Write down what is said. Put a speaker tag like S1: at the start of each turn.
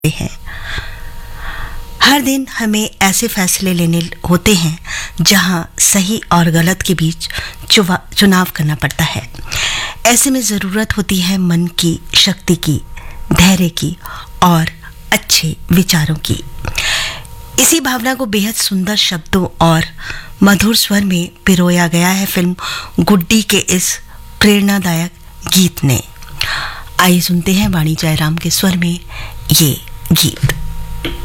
S1: हैं। हर दिन हमें ऐसे फैसले लेने होते हैं जहां सही और गलत के बीच चुनाव करना पड़ता है। ऐसे में ज़रूरत होती है मन की शक्ति की, धैर्य की और अच्छे विचारों की। इसी भावना को बेहद सुंदर शब्दों और मधुर स्वर में पिरोया गया है फिल्म गुड्डी के इस प्रेरणादायक गीत ने। आइए सुनते हैं वाणी जयराम के स्वर में ये गीत।